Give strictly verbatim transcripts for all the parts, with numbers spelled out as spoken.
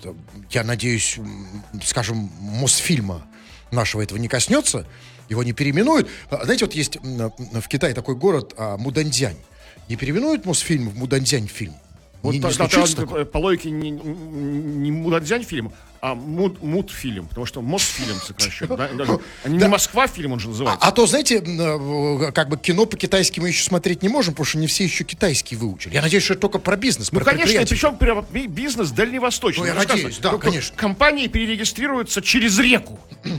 я надеюсь, скажем, Мосфильма нашего этого не коснется, его не переименуют. Знаете, вот есть в Китае такой город Муданьцзянь. Не переименуют Мосфильм в Муданьцзянь фильм? Вот не, так, не так, по, по логике не, не Муданьцзянь фильм, а муд, муд-фильм, потому что Мосфильм сокращенно. Да? Даже, а не да. Москва фильм он же называется. А, а то, знаете, как бы кино по-китайски мы еще смотреть не можем, потому что не все еще китайский выучили. Я надеюсь, что это только про бизнес, ну, про конечно, и причем бизнес дальневосточный. Ну, я надеюсь, да, конечно. Компании перерегистрируются через реку.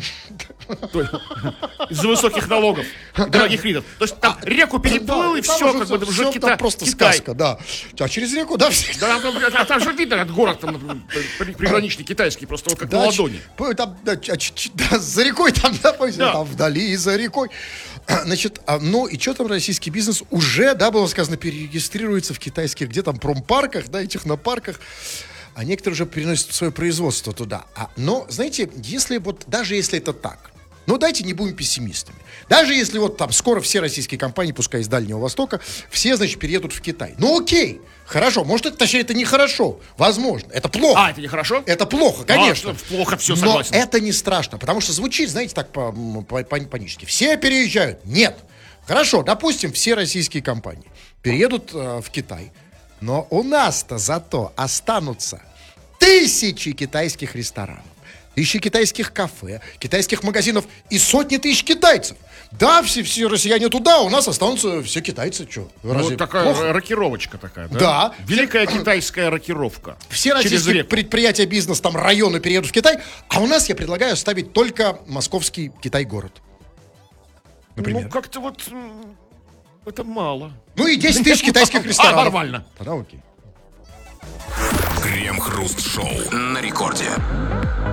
Из-за высоких налогов, дорогих видов. То есть там реку переплыл, и все, как бы уже Китай. Просто сказка, да. А через реку, да, все. А там же видно, этот город приграничный китайский, просто вот как на ладони. Там, да, да, за рекой там, да, да. Там вдали, за рекой. Значит, а, ну и что там российский бизнес уже, да, было сказано, перерегистрируется в китайских, где там, промпарках, да, и технопарках. А некоторые уже переносят свое производство туда. А, но, знаете, если вот, даже если это так, ну, дайте не будем пессимистами. Даже если вот там скоро все российские компании, пускай из Дальнего Востока, все, значит, переедут в Китай. Ну, окей, хорошо, может, это, точнее, это нехорошо, возможно, это плохо. А, это нехорошо? Это плохо, конечно. А, плохо, все, согласен. Но это не страшно, потому что звучит, знаете, так по-панически. Все переезжают. Нет. Хорошо, допустим, все российские компании переедут э, в Китай, но у нас-то зато останутся тысячи китайских ресторанов, тысячи китайских кафе, китайских магазинов и сотни тысяч китайцев. Да, все, все россияне туда, у нас останутся все китайцы. Что, разве вот такая плохо? Рокировочка такая, да? Да. Великая китайская рокировка. Все российские предприятия, бизнес, там, районы переедут в Китай, а у нас я предлагаю оставить только московский Китай-город. Например. Ну, как-то вот это мало. Ну и десять тысяч китайских ресторанов. А, нормально. Тогда окей. Крем-хруст-шоу на рекорде.